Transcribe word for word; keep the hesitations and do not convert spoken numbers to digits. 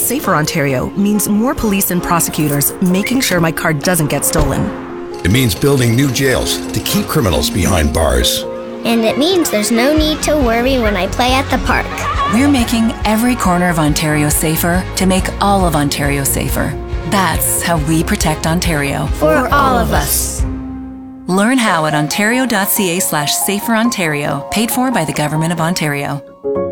Safer Ontario means more police and prosecutors making sure my car doesn't get stolen. It means building new jails to keep criminals behind bars. And it means there's no need to worry when I play at the park. We're making every corner of Ontario safer to make all of Ontario safer. That's how we protect Ontario. For all of us. Learn how at ontario.ca slash safer Ontario, paid for by the Government of Ontario.